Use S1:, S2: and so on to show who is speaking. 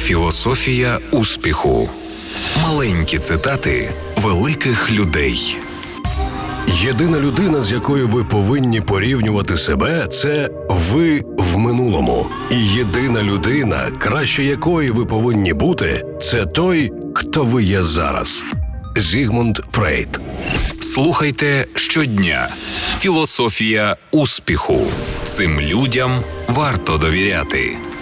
S1: Філософія успіху. Маленькі цитати великих людей.
S2: Єдина людина, з якою ви повинні порівнювати себе, це ви в минулому. І єдина людина, краще якої ви повинні бути, це той, хто ви є зараз. Зігмунд Фрейд.
S1: Слухайте щодня. Філософія успіху. Цим людям варто довіряти.